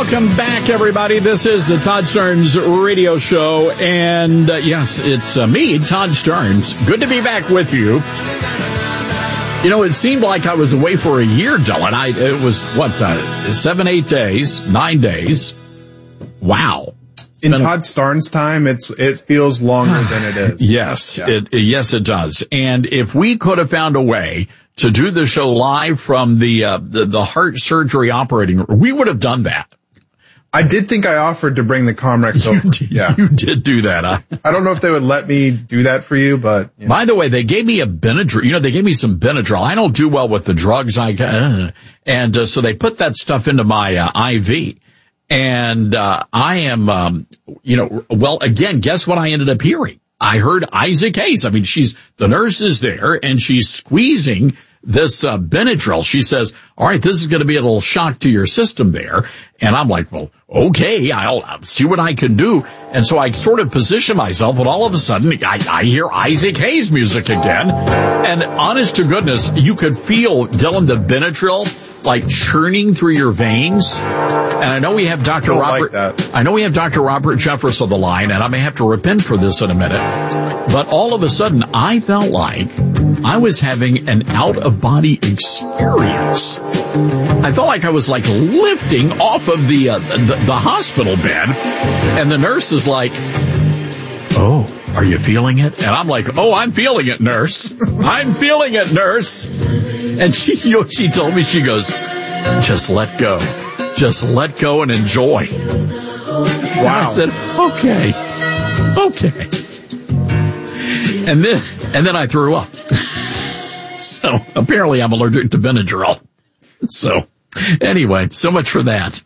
Welcome back, everybody. This is the Todd Stearns Radio Show. And, yes, it's me, Todd Stearns. Good to be back with you. You know, it seemed like I was away for a year, Dylan. It was, 7, 8 days, 9 days. Wow. In Todd Stearns' time, it feels longer than it is. Yes, yeah. Yes, it does. And if we could have found a way to do the show live from the heart surgery operating room, we would have done that. I did think I offered to bring the Comrex over. You did do that. I don't know if they would let me do that for you, but... You know. By the way, they gave me a Benadryl. You know, they gave me some Benadryl. I don't do well with the drugs and so they put that stuff into my IV. And I am, well, again, guess what I ended up hearing? I heard Isaac Hayes. I mean, the nurse is there, and she's squeezing this Benadryl. She says, all right, this is going to be a little shock to your system there. And I'm like, well, okay, I'll see what I can do. And so I sort of position myself, and all of a sudden I hear Isaac Hayes music again. And honest to goodness, you could feel, Dylan, the Benadryl like churning through your veins. And I know we have Dr. Robert, I know we have Dr. Robert Jeffress on the line, and I may have to repent for this in a minute. But all of a sudden, I felt like I was having an out-of-body experience. I felt like I was like lifting off of the hospital bed, and the nurse is like, "Oh, are you feeling it?" And I'm like, "Oh, I'm feeling it, nurse. I'm feeling it, nurse." And she told me, she goes, "Just let go. Just let go and enjoy." Wow. I said, okay. And then I threw up. So apparently I'm allergic to Benadryl. So anyway, so much for that.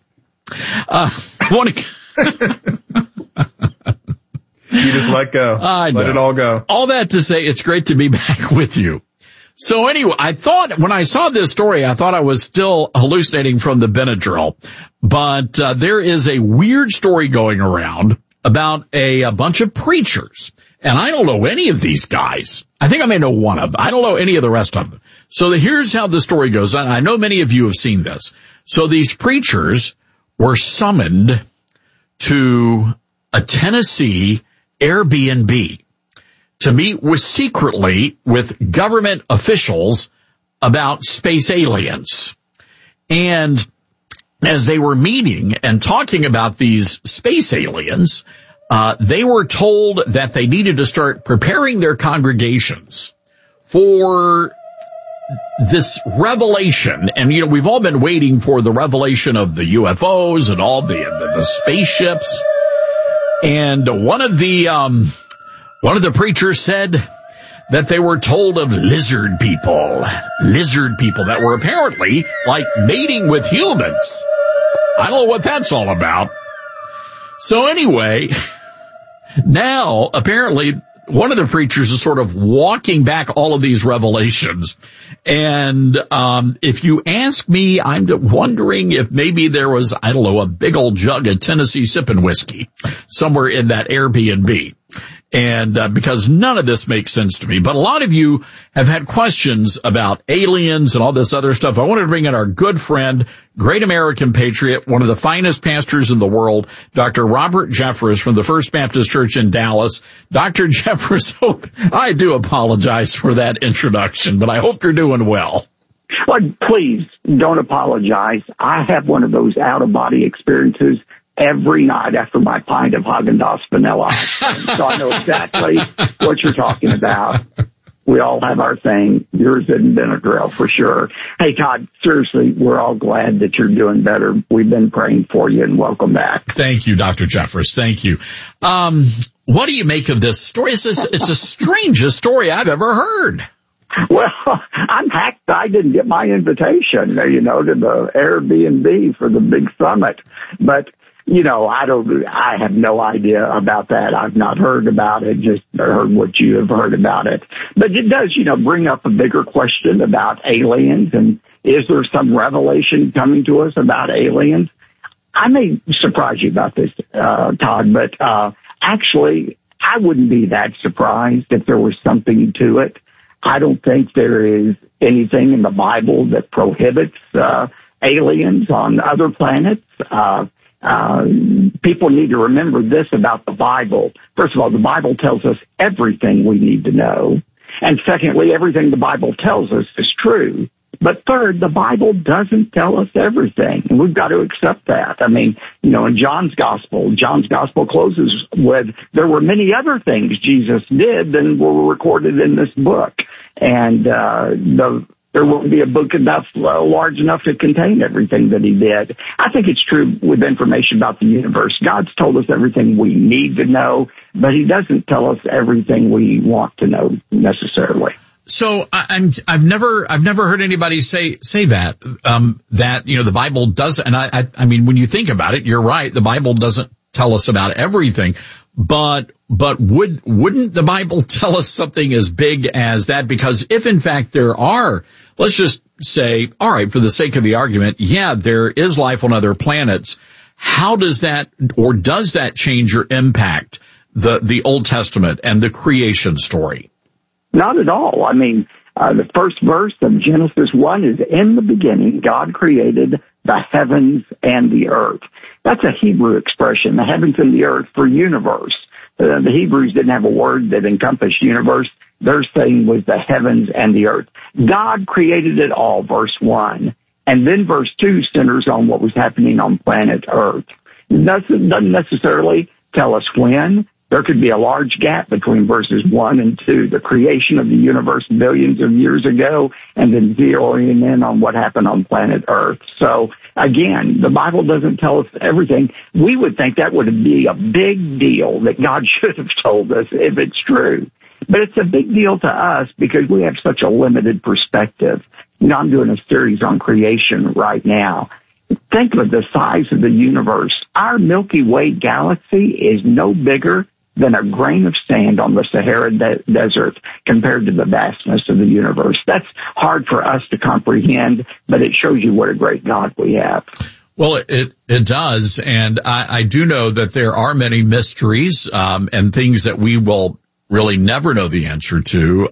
You just let go. Let it all go. All that to say, it's great to be back with you. So anyway, I thought when I saw this story, I thought I was still hallucinating from the Benadryl. But there is a weird story going around about a bunch of preachers. And I don't know any of these guys. I think I may know one of them. I don't know any of the rest of them. So here's how the story goes. I know many of you have seen this. So these preachers were summoned to a Tennessee Airbnb to meet secretly with government officials about space aliens. And as they were meeting and talking about these space aliens, they were told that they needed to start preparing their congregations for this revelation. And, you know, we've all been waiting for the revelation of the UFOs and all the spaceships. And one of the preachers said that they were told of lizard people that were apparently like mating with humans. I don't know what that's all about. So anyway, now apparently one of the preachers is sort of walking back all of these revelations. And if you ask me, I'm wondering if maybe there was, I don't know, a big old jug of Tennessee sipping whiskey somewhere in that Airbnb. And because none of this makes sense to me. But a lot of you have had questions about aliens and all this other stuff. I wanted to bring in our good friend, great American patriot, one of the finest pastors in the world, Dr. Robert Jeffress from the First Baptist Church in Dallas. Dr. Jeffress, I do apologize for that introduction, but I hope you're doing well. Well, please don't apologize. I have one of those out-of-body experiences every night after my pint of Häagen-Dazs vanilla ice cream. So I know exactly what you're talking about. We all have our thing. Yours isn't Benadryl for sure. Hey, Todd, seriously, we're all glad that you're doing better. We've been praying for you, and welcome back. Thank you, Dr. Jeffress. Thank you. What do you make of this story? It's the strangest story I've ever heard. Well, I'm hacked. I didn't get my invitation, to the Airbnb for the big summit. But I have no idea about that. I've not heard about it, just heard what you have heard about it. But it does, bring up a bigger question about aliens, and is there some revelation coming to us about aliens? I may surprise you about this, Todd, but actually, I wouldn't be that surprised if there was something to it. I don't think there is anything in the Bible that prohibits aliens on other planets. people need to remember this about the Bible. First of all, the Bible tells us everything we need to know. And secondly, everything the Bible tells us is true. But third, the Bible doesn't tell us everything, and we've got to accept that. I mean, you know, in John's Gospel closes with, there were many other things Jesus did than were recorded in this book. And there won't be a book large enough to contain everything that he did. I think it's true with information about the universe. God's told us everything we need to know, but he doesn't tell us everything we want to know necessarily. So I've never heard anybody say that, that, you know, the Bible doesn't, and I mean, when you think about it, you're right. The Bible doesn't tell us about everything, but wouldn't the Bible tell us something as big as that? Because if in fact there are, let's just say, all right, for the sake of the argument, yeah, there is life on other planets. How does that, or does that change or impact the Old Testament and the creation story? Not at all. I mean, the first verse of Genesis 1 is, in the beginning, God created the heavens and the earth. That's a Hebrew expression, the heavens and the earth, for universe. The Hebrews didn't have a word that encompassed universe. Their saying was the heavens and the earth. God created it all, verse 1. And then verse 2 centers on what was happening on planet Earth. It doesn't necessarily tell us when. There could be a large gap between verses 1 and 2, the creation of the universe billions of years ago, and then zeroing in on what happened on planet Earth. So, again, the Bible doesn't tell us everything. We would think that would be a big deal, that God should have told us if it's true. But it's a big deal to us because we have such a limited perspective. You know, I'm doing a series on creation right now. Think of the size of the universe. Our Milky Way galaxy is no bigger than a grain of sand on the Sahara Desert compared to the vastness of the universe. That's hard for us to comprehend, but it shows you what a great God we have. Well, it does, and I do know that there are many mysteries and things that we will really never know the answer to.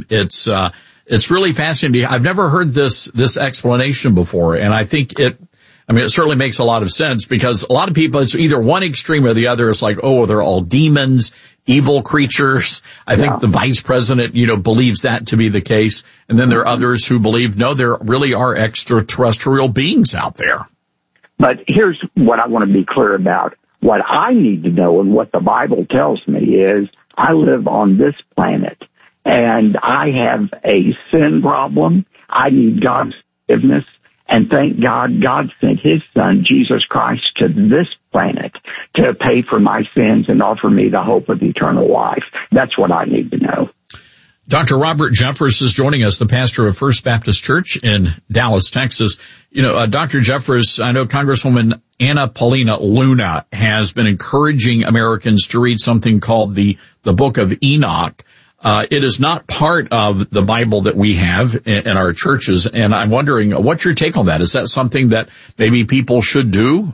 It's really fascinating. I've never heard this explanation before, and I think it certainly makes a lot of sense, because a lot of people, it's either one extreme or the other. It's like, oh, they're all demons, evil creatures. I think the vice president, believes that to be the case. And then there are others who believe, no, there really are extraterrestrial beings out there. But here's what I want to be clear about. What I need to know and what the Bible tells me is I live on this planet and I have a sin problem. I need God's forgiveness. And thank God, God sent his son, Jesus Christ, to this planet to pay for my sins and offer me the hope of eternal life. That's what I need to know. Dr. Robert Jeffress is joining us, the pastor of First Baptist Church in Dallas, Texas. Dr. Jeffress, I know Congresswoman Anna Paulina Luna has been encouraging Americans to read something called the Book of Enoch. It is not part of the Bible that we have in our churches, and I'm wondering, what's your take on that? Is that something that maybe people should do?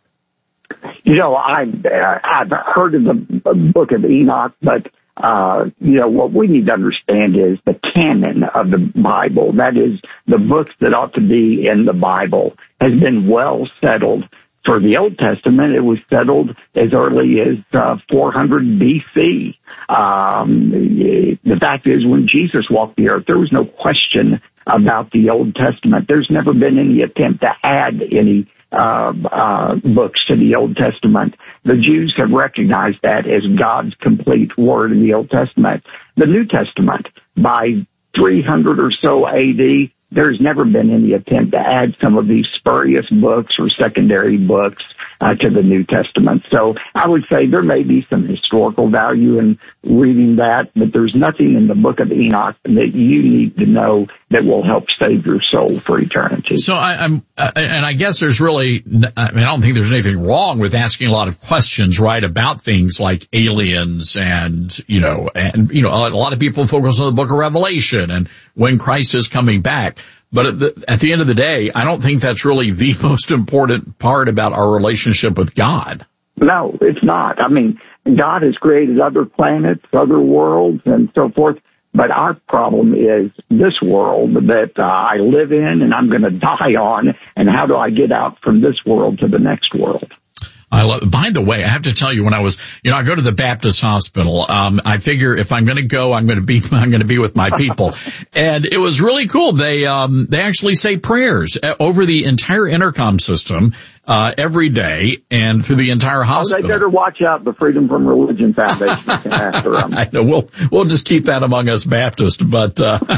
I've heard of the Book of Enoch, but what we need to understand is the canon of the Bible, that is, the books that ought to be in the Bible, has been well settled. For the Old Testament, it was settled as early as 400 BC. The fact is, when Jesus walked the earth, there was no question about the Old Testament. There's never been any attempt to add any books to the Old Testament. The Jews have recognized that as God's complete word in the Old Testament. The New Testament, by 300 or so AD, there's never been any attempt to add some of these spurious books or secondary books to the New Testament. So I would say there may be some historical value in reading that, but there's nothing in the Book of Enoch that you need to know that will help save your soul for eternity. So I guess there's really, I don't think there's anything wrong with asking a lot of questions, right, about things like aliens and a lot of people focus on the Book of Revelation and when Christ is coming back. But at the end of the day, I don't think that's really the most important part about our relationship with God. No, it's not. I mean, God has created other planets, other worlds, and so forth. But our problem is this world that I live in and I'm going to die on, and how do I get out from this world to the next world? By the way, I have to tell you, when I was, I go to the Baptist hospital. I figure if I'm going to go, I'm going to be with my people. And it was really cool. They actually say prayers over the entire intercom system, every day and through the entire hospital. They better watch out. The Freedom from Religion Foundation is after them. I know. We'll just keep that among us Baptists, but,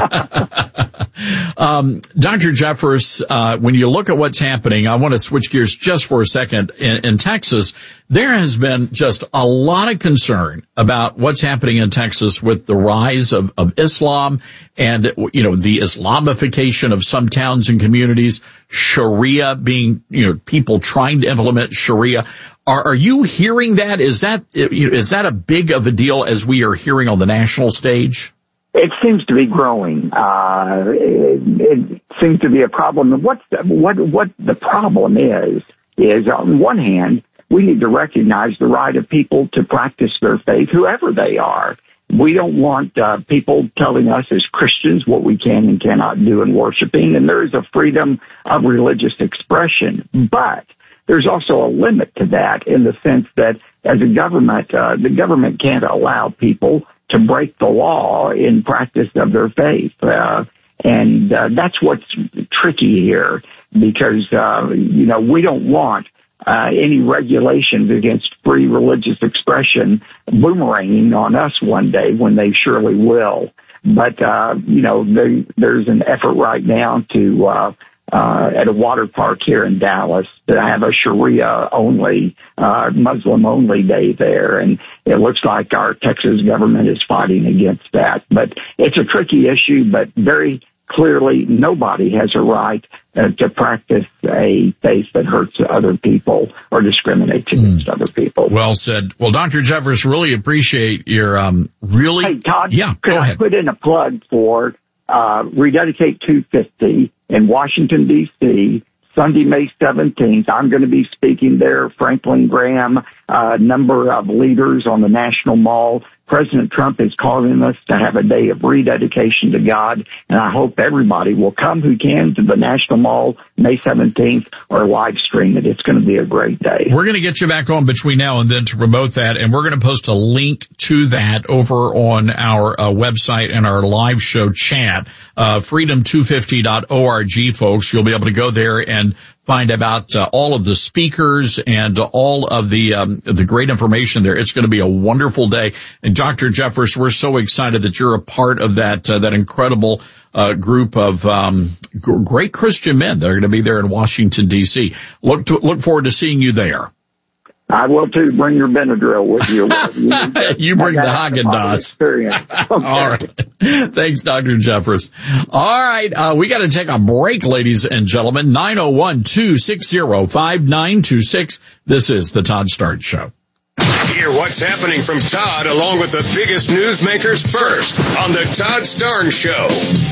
Dr. Jeffress, when you look at what's happening, I want to switch gears just for a second. In Texas, there has been just a lot of concern about what's happening in Texas with the rise of Islam and, the Islamification of some towns and communities, Sharia being, people trying to implement Sharia. Are you hearing that? Is that a big of a deal as we are hearing on the national stage? It seems to be growing. It seems to be a problem. What the problem is on one hand, we need to recognize the right of people to practice their faith, whoever they are. We don't want people telling us as Christians what we can and cannot do in worshiping, and there is a freedom of religious expression. But there's also a limit to that in the sense that as a government, the government can't allow people to break the law in practice of their faith. And that's what's tricky here because, we don't want any regulations against free religious expression boomeranging on us one day when they surely will. But, there's an effort right now to, at a water park here in Dallas to have a Sharia only, Muslim only day there. And it looks like our Texas government is fighting against that. But it's a tricky issue, but very clearly nobody has a right to practice a faith that hurts other people or discriminates against other people. Well said. Well, Dr. Jeffress, really appreciate your, Hey, Todd, yeah, could go I ahead. put in a plug for, Rededicate 250 in Washington, D.C., Sunday, May 17th. I'm going to be speaking there. Franklin Graham, a number of leaders on the National Mall. President Trump is calling us to have a day of rededication to God, and I hope everybody will come who can to the National Mall May 17th or live stream it. It's going to be a great day. We're going to get you back on between now and then to promote that, and we're going to post a link to that over on our website and our live show chat, freedom250.org, folks. You'll be able to go there and find about all of the speakers and all of the great information there. It's going to be a wonderful day. And Dr. Jeffress, we're so excited that you're a part of that incredible group of great Christian men that are going to be there in Washington D.C. Look forward to seeing you there. I will too. Bring your Benadryl with you. You bring the Haagen-Dazs. Okay. All right. Thanks, Dr. Jeffress. All right. We got to take a break, ladies and gentlemen. 901-260-5926. This is the Todd Starnes Show. Hear what's happening from Todd along with the biggest newsmakers first on the Todd Starnes Show.